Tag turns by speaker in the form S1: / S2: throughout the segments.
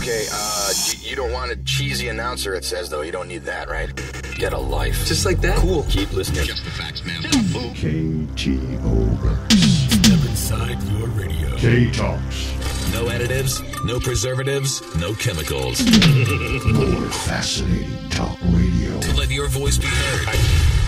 S1: Okay, you don't want a cheesy announcer, it says, though. You don't need that, right? Get a life.
S2: Just like that?
S1: Cool. Keep listening.
S3: Just the facts, man.
S4: KTOX.
S5: Step inside your radio.
S4: K-Talks.
S5: No additives, no preservatives, no chemicals.
S4: More fascinating talk radio.
S5: Let your voice be heard.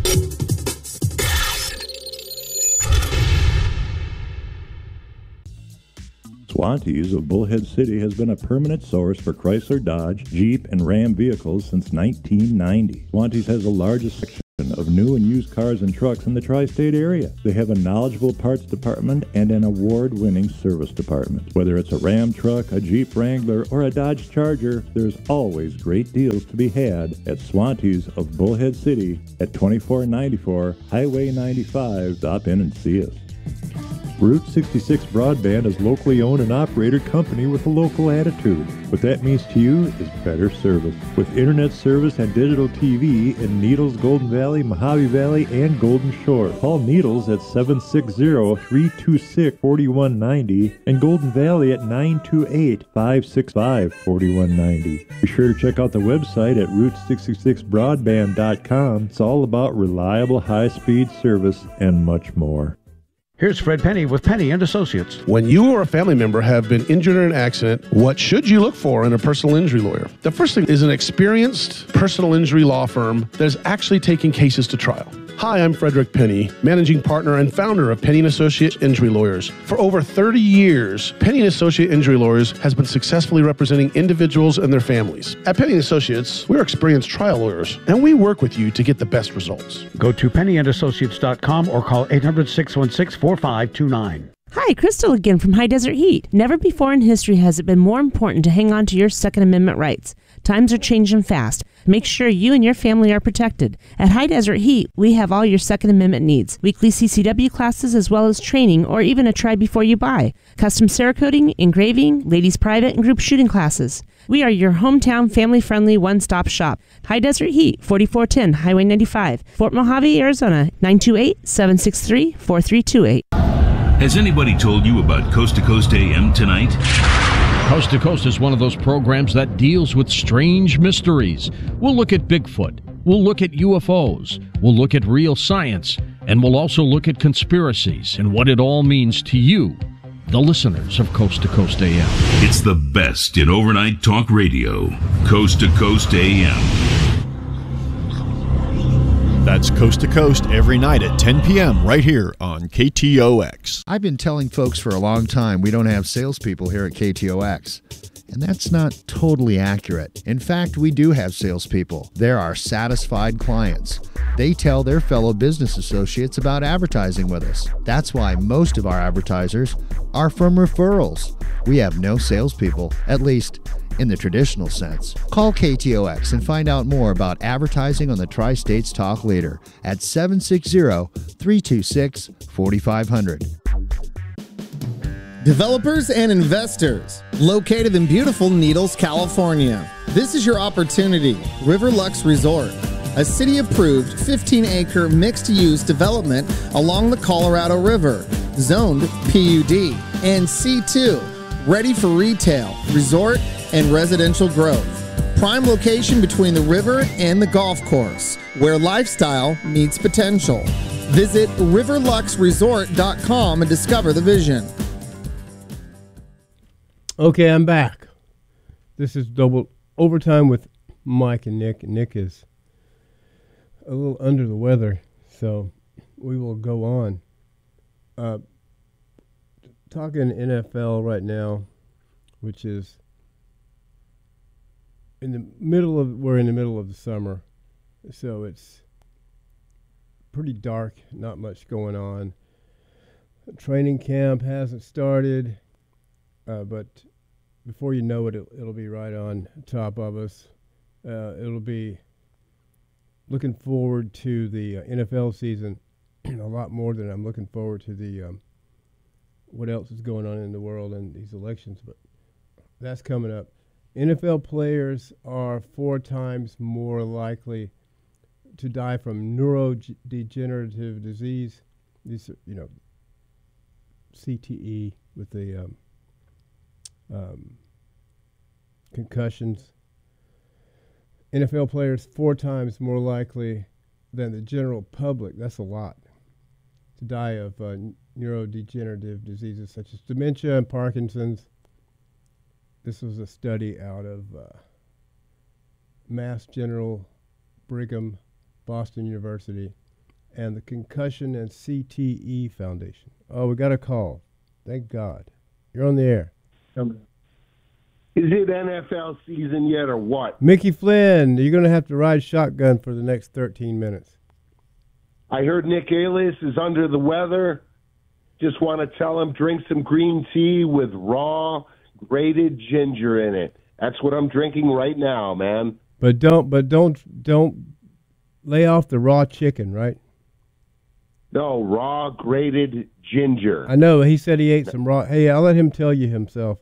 S6: Swantees of Bullhead City has been a permanent source for Chrysler, Dodge, Jeep, and Ram vehicles since 1990. Swantees has the largest section of new and used cars and trucks in the tri-state area. They have a knowledgeable parts department and an award-winning service department. Whether it's a Ram truck, a Jeep Wrangler, or a Dodge Charger, there's always great deals to be had at Swantees of Bullhead City at 2494 Highway 95. Stop in and see us. Route 66 Broadband is locally owned and operated company with a local attitude. What that means to you is better service. With internet service and digital TV in Needles, Golden Valley, Mojave Valley, and Golden Shore. Call Needles at 760-326-4190 and Golden Valley at 928-565-4190. Be sure to check out the website at Route66Broadband.com. It's all about reliable high-speed service and much more.
S7: Here's Fred Penny with Penny and Associates.
S8: When you or a family member have been injured in an accident, what should you look for in a personal injury lawyer? The first thing is an experienced personal injury law firm that is actually taking cases to trial. Hi, I'm Frederick Penny, managing partner and founder of Penny & Associate Injury Lawyers. For over 30 years, Penny & Associate Injury Lawyers has been successfully representing individuals and their families. At Penny & Associates, we're experienced trial lawyers, and we work with you to get the best results.
S7: Go to PennyandAssociates.com or call 800-616-4529.
S9: Hi, Crystal again from High Desert Heat. Never before in history has it been more important to hang on to your Second Amendment rights. Times are changing fast. Make sure you and your family are protected. At High Desert Heat, we have all your Second Amendment needs. Weekly CCW classes as well as training or even a try before you buy. Custom Cerakoting, engraving, ladies private and group shooting classes. We are your hometown family-friendly one-stop shop. High Desert Heat, 4410 Highway 95, Fort Mojave, Arizona, 928-763-4328.
S5: Has anybody told you about Coast to Coast AM tonight?
S10: Coast to Coast is one of those programs that deals with strange mysteries. We'll look at Bigfoot. We'll look at UFOs. We'll look at real science. And we'll also look at conspiracies and what it all means to you, the listeners of Coast to Coast AM.
S5: It's the best in overnight talk radio. Coast to Coast AM.
S11: That's Coast to Coast every night at 10 p.m. right here on KTOX.
S12: I've been telling folks for a long time we don't have salespeople here at KTOX. And that's not totally accurate. In fact, we do have salespeople. They're our satisfied clients. They tell their fellow business associates about advertising with us. That's why most of our advertisers are from referrals. We have no salespeople, at least in the traditional sense. Call KTOX and find out more about advertising on the Tri-States Talk Leader at 760-326-4500.
S13: Developers and investors, located in beautiful Needles, California. This is your opportunity. Riverlux Resort, a city-approved 15-acre mixed-use development along the Colorado River, zoned PUD and C2, ready for retail, resort, and residential growth. Prime location between the river and the golf course, where lifestyle meets potential. Visit riverluxresort.com and discover the vision.
S14: Okay, I'm back. This is Double Overtime with Mike and Nick. Nick is a little under the weather, so we will go on. Talking NFL right now, which is we're in the middle of the summer, so it's pretty dark, not much going on. Training camp hasn't started, but before you know it, it'll be right on top of us. It'll be looking forward to the NFL season a lot more than I'm looking forward to the what else is going on in the world and these elections, but that's coming up. NFL players are 4 times more likely to die from neurodegenerative disease. These are, CTE with the concussions. NFL players 4 times more likely than the general public. That's a lot to die of neurodegenerative diseases such as dementia and Parkinson's. This was a study out of Mass General Brigham, Boston University, and the Concussion and CTE Foundation. Oh, we got a call. Thank God. You're on the air.
S2: Is it NFL season yet or what?
S14: Mickey Flynn, you're going to have to ride shotgun for the next 13 minutes.
S2: I heard Nick Alias is under the weather. Just want to tell him drink some green tea with raw grated ginger in it. That's what I'm drinking right now, man.
S14: But don't lay off the raw chicken, right?
S2: No, raw grated ginger.
S14: I know. He said he ate some raw. Hey, I'll let him tell you himself.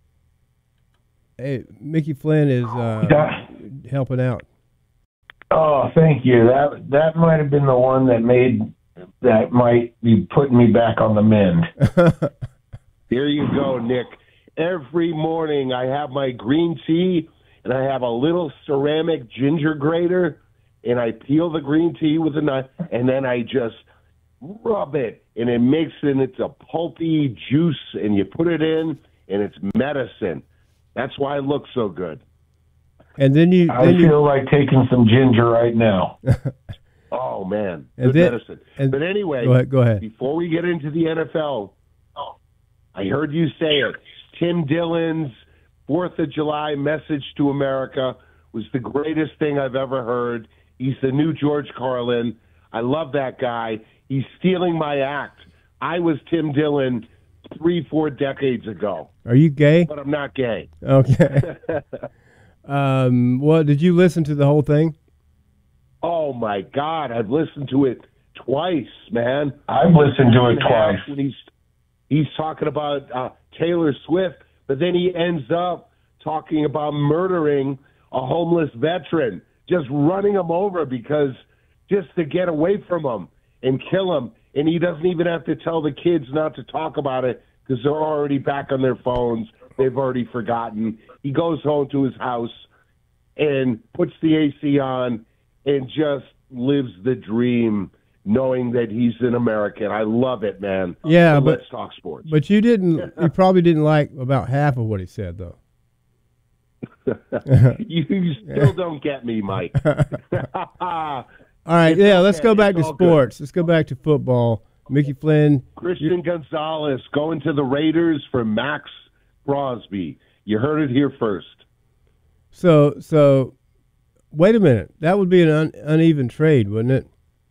S14: Hey, Mickey Flynn is helping out.
S3: Oh, thank you. That might have been the one that might be putting me back on the mend.
S2: Here you go, Nick. Every morning I have my green tea, and I have a little ceramic ginger grater, and I peel the green tea with a knife, and then I just rub it, and it makes it into pulpy juice, and you put it in, and it's medicine. That's why it looks so good.
S14: And then
S3: I feel like taking some ginger right now.
S2: Oh, man. Good medicine. But anyway,
S14: go ahead.
S2: Before we get into the NFL, I heard you say it. Tim Dillon's 4th of July message to America was the greatest thing I've ever heard. He's the new George Carlin. I love that guy. He's stealing my act. I was Tim Dillon 3-4 decades ago.
S14: Are you gay?
S2: But I'm not gay.
S14: Okay. Well, did you listen to the whole thing?
S2: Oh, my God. I've listened to it twice, man.
S3: I've listened to it twice.
S2: He's talking about Taylor Swift, but then he ends up talking about murdering a homeless veteran, just running him over just to get away from him and kill him. And he doesn't even have to tell the kids not to talk about it because they're already back on their phones. They've already forgotten. He goes home to his house and puts the AC on and just lives the dream, knowing that he's an American. I love it, man.
S14: Yeah,
S2: so
S14: but
S2: let's talk sports.
S14: But you probably didn't like about half of what he said, though.
S2: You still don't get me, Mike.
S14: All right, let's go back to sports. Let's go back to football. Mickey Flynn.
S2: Christian Gonzalez going to the Raiders for Max Crosby. You heard it here first.
S14: So, wait a minute. That would be an uneven trade, wouldn't it?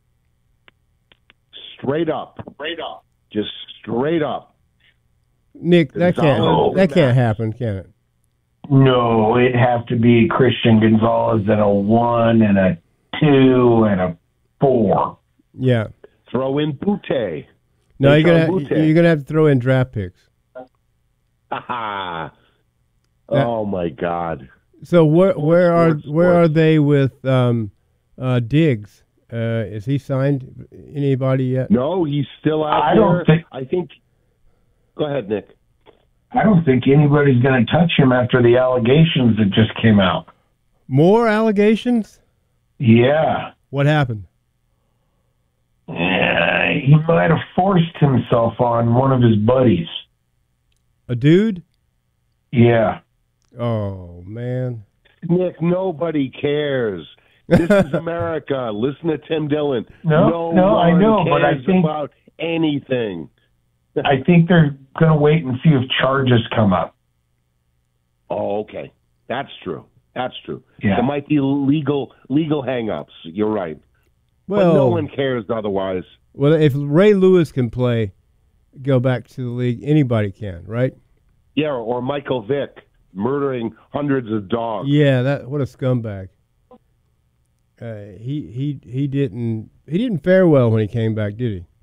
S2: Straight up. Just straight up.
S14: Nick, that can't happen, can it?
S3: No, it'd have to be Christian Gonzalez and a 1 and a 2 and a 4.
S14: Yeah.
S2: Throw in Butte.
S14: No, you're gonna have to throw in draft picks.
S2: Oh my God.
S14: So where are they with Diggs? Is he signed anybody yet?
S2: No, he's still out there. I think. Go ahead, Nick.
S3: I don't think anybody's going to touch him after the allegations that just came out.
S14: More allegations?
S3: Yeah.
S14: What happened?
S3: He might have forced himself on one of his buddies.
S14: A dude?
S3: Yeah.
S14: Oh, man.
S2: Nick, nobody cares. This is America. Listen to Tim Dillon.
S3: No, I know, but I think
S2: about anything.
S3: I think they're going to wait and see if charges come up.
S2: Oh, okay. That's true. Yeah. There might be legal hang-ups. You're right.
S14: Well,
S2: but no one cares otherwise.
S14: Well, if Ray Lewis can go back to the league, anybody can, right?
S2: Yeah, or Michael Vick murdering hundreds of dogs.
S14: Yeah, what a scumbag. He didn't fare well when he came back, did he?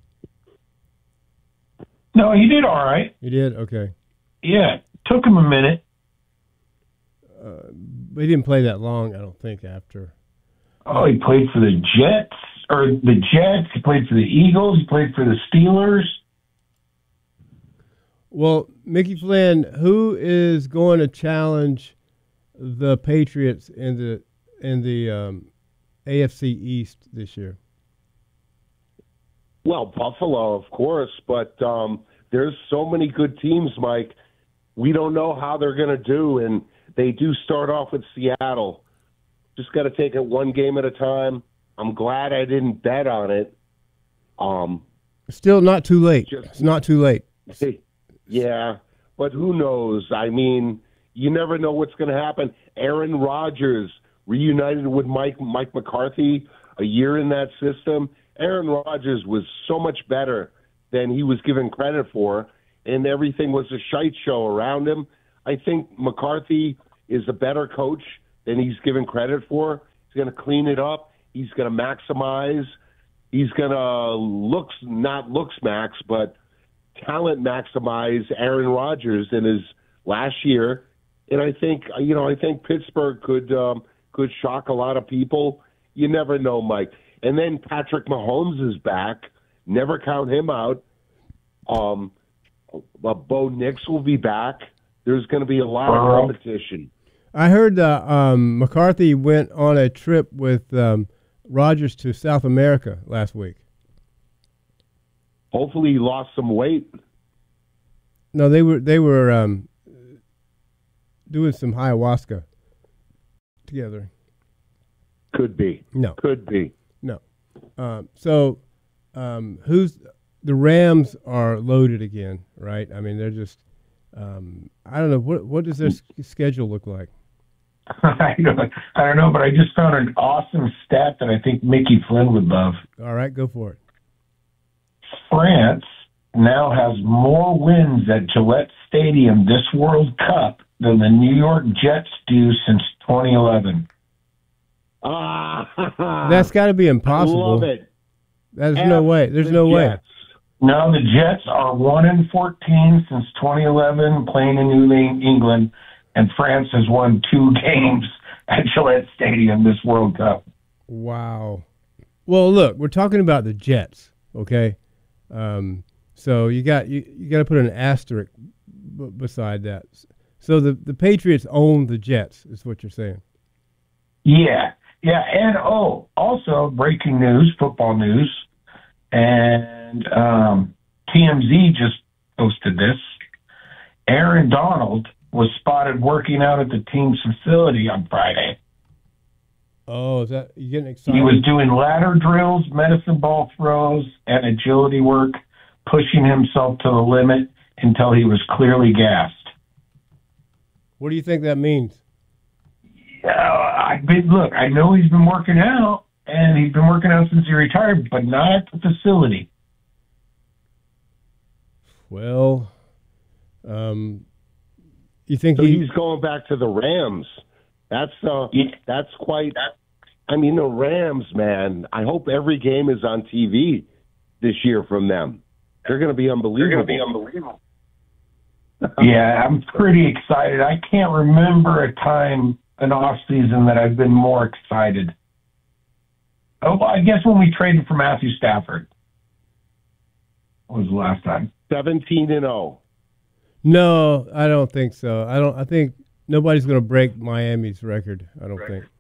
S3: No, he did all right.
S14: He did? Okay.
S3: Yeah, took him a minute.
S14: But he didn't play that long, I don't think, after.
S3: Oh, he played for the Jets. He played for the Eagles. He played for the Steelers.
S14: Well, Mickey Flynn, who is going to challenge the Patriots in the AFC East this year?
S2: Well, Buffalo, of course, but there's so many good teams, Mike. We don't know how they're going to do, and they do start off with Seattle. Just got to take it one game at a time. I'm glad I didn't bet on it.
S14: Still not too late. It's not too late.
S2: Yeah, but who knows? I mean, you never know what's going to happen. Aaron Rodgers reunited with Mike McCarthy a year in that system. Aaron Rodgers was so much better than he was given credit for, and everything was a shite show around him. I think McCarthy is a better coach than he's given credit for. He's going to clean it up. He's going to maximize. He's going to not looks max, but talent maximize Aaron Rodgers in his last year. And I think Pittsburgh could shock a lot of people. You never know, Mike. And then Patrick Mahomes is back. Never count him out. Bo Nix will be back. There's going to be a lot of competition.
S14: I heard McCarthy went on a trip with Rodgers to South America last week.
S2: Hopefully he lost some weight.
S14: No, they were doing some ayahuasca together.
S2: Could be.
S14: No.
S2: Could be.
S14: No. Who's the Rams are loaded again, right? I mean, they're just I don't know what does their schedule look like.
S3: I don't know, but I just found an awesome stat that I think Mickey Flynn would love.
S14: All right, go for it.
S3: France now has more wins at Gillette Stadium this World Cup than the New York Jets do since 2011.
S14: That's got to be impossible.
S2: I love it.
S14: There's no way. There's no way.
S3: No, the Jets are 1-14 since 2011, playing in New England, and France has won 2 games at Gillette Stadium this World Cup.
S14: Wow. Well, look, we're talking about the Jets, okay? So you got to put an asterisk beside that. So the Patriots own the Jets, is what you're saying.
S3: Yeah, and also breaking news, football news, and TMZ just posted this. Aaron Donald was spotted working out at the team's facility on Friday.
S14: Oh, is that you getting excited?
S3: He was doing ladder drills, medicine ball throws, and agility work, pushing himself to the limit until he was clearly gassed.
S14: What do you think that means?
S3: Look, I know he's been working out, and he's been working out since he retired, but not at the facility.
S14: Well, you think
S2: he's going back to the Rams? That's quite. I mean, the Rams, man. I hope every game is on TV this year from them. They're going to be unbelievable.
S3: Yeah, I'm pretty excited. I can't remember a time an off season that I've been more excited. Oh, I guess when we traded for Matthew Stafford. What was the last time?
S2: 17-0.
S14: No, I don't think so. I think nobody's going to break Miami's record. I don't think.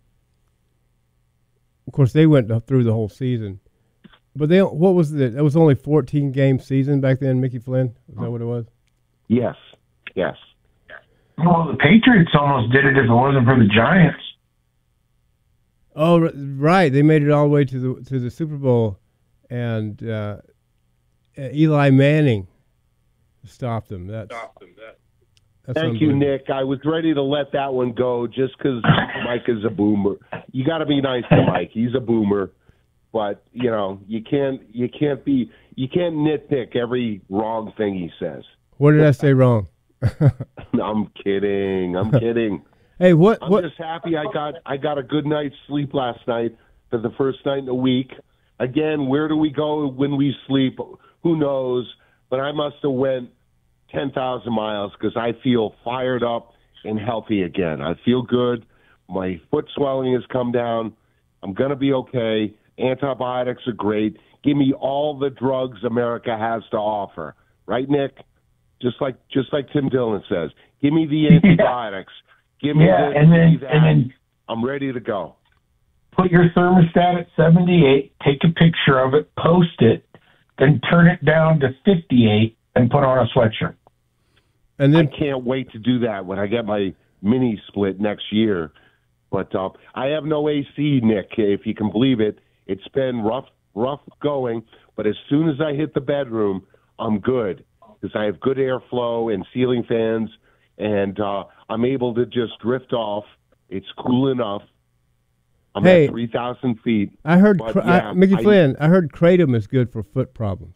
S14: Of course, they went through the whole season, but what was it? It was only 14-game season back then. Mickey Flynn, is that what it was?
S2: Yes.
S3: Well, the Patriots almost did it if it wasn't for the Giants.
S14: Oh, right. They made it all the way to the Super Bowl, and Eli Manning stopped them. That's
S2: Thank you, Nick. I was ready to let that one go just because Mike is a boomer. You got to be nice to Mike. He's a boomer, but you can't nitpick every wrong thing he says.
S14: What did I say wrong?
S2: I'm kidding.
S14: Hey, what?
S2: I'm just happy I got a good night's sleep last night for the first night in a week. Again, where do we go when we sleep? Who knows? But I must have went 10,000 miles because I feel fired up and healthy again. I feel good. My foot swelling has come down. I'm going to be okay. Antibiotics are great. Give me all the drugs America has to offer. Right, Nick? Just like Tim Dillon says. Give me the antibiotics. Give me
S3: Yeah,
S2: this,
S3: and
S2: give me
S3: then-
S2: that.
S3: and then-
S2: I'm ready to go.
S3: Put your thermostat at 78, take a picture of it, post it, then turn it down to 58 and put on a sweatshirt.
S14: And then
S2: I can't wait to do that when I get my mini split next year. But I have no AC, Nick, if you can believe it. It's been rough going, but as soon as I hit the bedroom, I'm good because I have good airflow and ceiling fans, and I'm able to just drift off. It's cool enough. I'm
S14: Hey,
S2: at 3,000 feet.
S14: I heard
S2: but yeah,
S14: Mickey Flynn. I heard kratom is good for foot problems.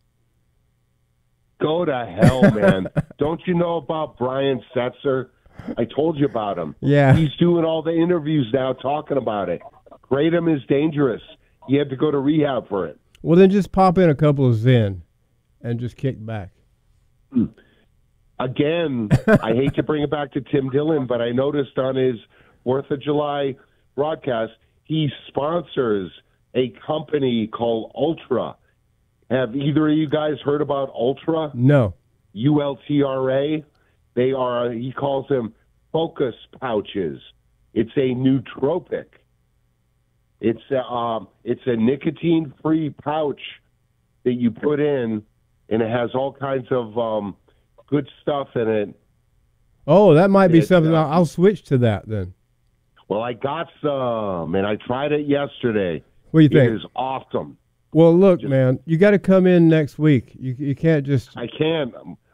S2: Go to hell, man. Don't you know about Brian Setzer? I told you about him.
S14: Yeah.
S2: He's doing all the interviews now talking about it. Kratom is dangerous. You have to go to rehab for it.
S14: Well, then just pop in a couple of Zen and just kick back.
S2: Again, I hate to bring it back to Tim Dillon, but I noticed on his 4th of July broadcast, he sponsors a company called Ultra. Have either of you guys heard about Ultra?
S14: No.
S2: ULTRA? They are, he calls them focus pouches. It's a nootropic. It's a nicotine-free pouch that you put in, and it has all kinds of good stuff in it.
S14: Oh, that might be something. I'll switch to that then.
S2: Well, I got some, and I tried it yesterday.
S14: What do you think?
S2: It is awesome.
S14: Well, look, man, you got to come in next week. You can't just.
S2: I can't.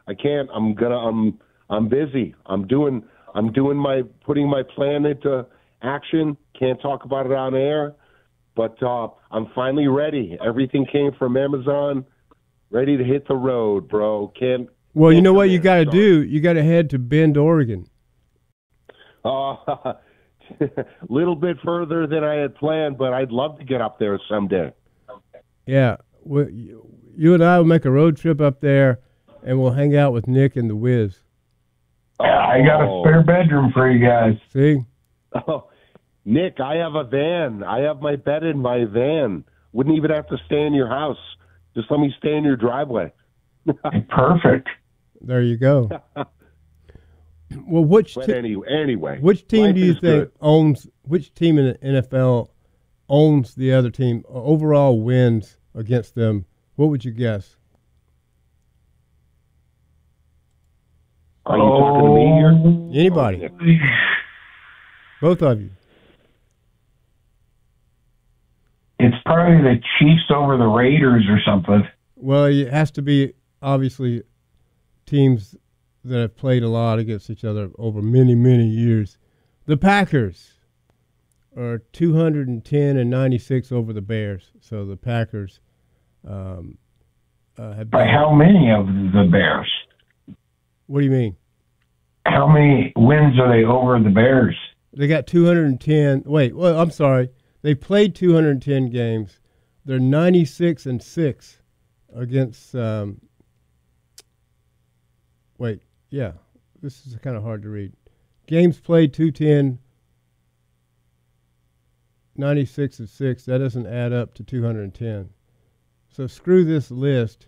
S2: I'm busy. I'm doing putting my plan into action. Can't talk about it on air, but I'm finally ready. Everything came from Amazon, ready to hit the road, bro.
S14: Well, you know what you got to do? You got to head to Bend, Oregon.
S2: Little bit further than I had planned, but I'd love to get up there someday.
S14: Yeah, you and I will make a road trip up there, and we'll hang out with Nick and the Wiz.
S3: I got a spare bedroom for you guys.
S14: See?
S2: Oh, Nick, I have a van. I have my bed in my van. Wouldn't even have to stay in your house. Just let me stay in your driveway.
S3: Perfect.
S14: There you go. Well,
S2: anyway,
S14: which team
S2: life
S14: do you
S2: is
S14: think
S2: good.
S14: owns? Which team in the NFL owns the other team? Overall wins against them. What would you guess?
S2: Are you talking to me here?
S14: Anybody? Both of you.
S3: It's probably the Chiefs over the Raiders or something.
S14: Well, it has to be obviously teams that have played a lot against each other over many, many years. The Packers are 210-96 over the Bears. So the Packers have.
S3: By how many of the Bears?
S14: What do you mean?
S3: How many wins are they over the Bears?
S14: They got 210. Well, I'm sorry. They played 210 games. They're 96-6 against. This is kind of hard to read. Games played 210, 96-6. That doesn't add up to 210. So screw this list.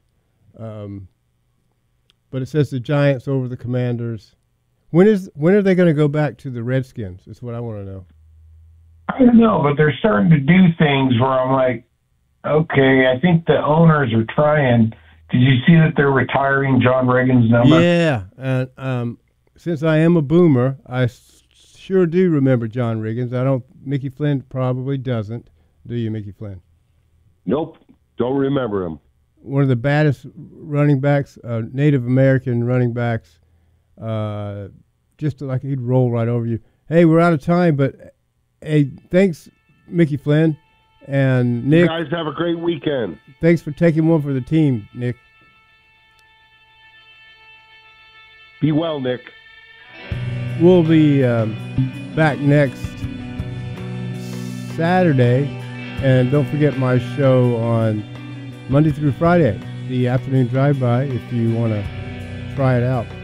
S14: But it says the Giants over the Commanders. When are they going to go back to the Redskins? That's what I want to know.
S3: I don't know, but they're starting to do things where I'm like, okay, I think the owners are trying. Did you see that they're retiring John Riggins' number?
S14: Yeah, and since I am a boomer, I sure do remember John Riggins. Mickey Flynn probably doesn't. Do you, Mickey Flynn?
S2: Nope, don't remember him.
S14: One of the baddest running backs, Native American running backs. Just like he'd roll right over you. Hey, we're out of time, but hey, thanks, Mickey Flynn and Nick.
S2: You guys have a great weekend.
S14: Thanks for taking one for the team, Nick.
S2: Be well, Nick.
S14: We'll be back next Saturday, and don't forget my show on Monday through Friday, the afternoon drive-by, if you want to try it out.